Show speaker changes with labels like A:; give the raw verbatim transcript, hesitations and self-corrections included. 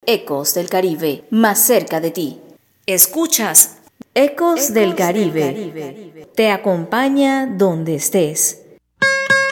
A: Ecos del Caribe, más cerca de ti.
B: Escuchas
A: Ecos, Ecos del, Caribe. del Caribe. Te acompaña donde estés.